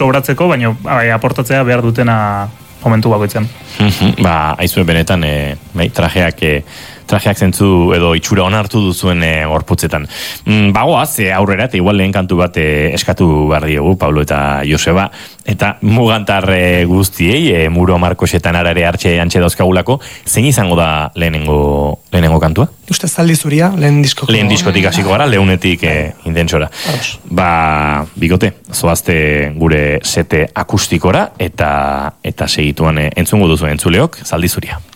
logratzeko, baina aportatzea behar dutena momentu bakoitzen. Aizue benetan, trajeak zentzu edo itxura onartu duzuen gorputzetan. Bagoaz, aurrera, eta igual lehen kantu bat eskatu behar diogu, Pablo eta Joseba, eta mugantar guztiei, Muro Markosetan arare antxe dauzkagulako, zein izango da lehenengo kantua? Uste Zaldi Zuria, lehen diskoko. Lehen diskotik hasiko gara, lehunetik intentsora. Bikote, zoazte gure sete akustikora, eta segituan entzungo duzu entzuleok, Zaldi Zuria.